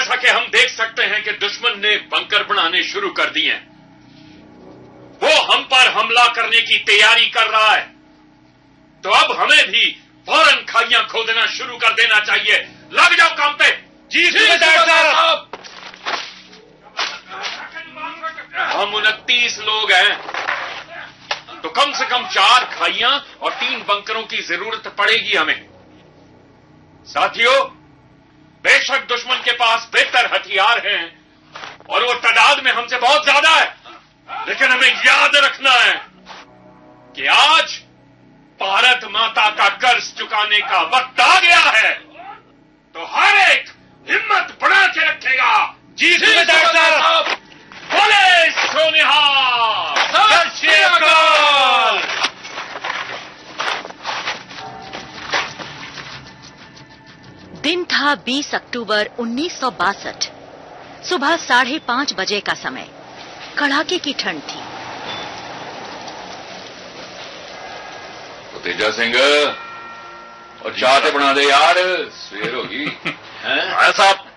जैसा कि हम देख सकते हैं कि दुश्मन ने बंकर बनाने शुरू कर दिए हैं। वो हम पर हमला करने की तैयारी कर रहा है, तो अब हमें भी फौरन खाइयां खोदना शुरू कर देना चाहिए। लग जाओ काम पे। जी सूबेदार साहब। हम 29 लोग हैं, तो कम से कम 4 खाइयां और 3 बंकरों की जरूरत पड़ेगी हमें। साथियों, बेशक दुश्मन के पास बेहतर हथियार हैं और वो तादाद में हमसे बहुत ज्यादा है, लेकिन हमें याद रखना है कि आज भारत माता का कर्ज चुकाने का वक्त आ गया है, तो हर एक हिम्मत बढ़ा के रखेगा। जी सूबेदार साहब। बोले सोनिहाल। सत श्री अकाल। दिन था 20 अक्टूबर 1962। सुबह 5:30 बजे का समय। कड़ाके की ठंड थी। तेजा सिंह और चाह ते बना दे यार, सवेर होगी। साहब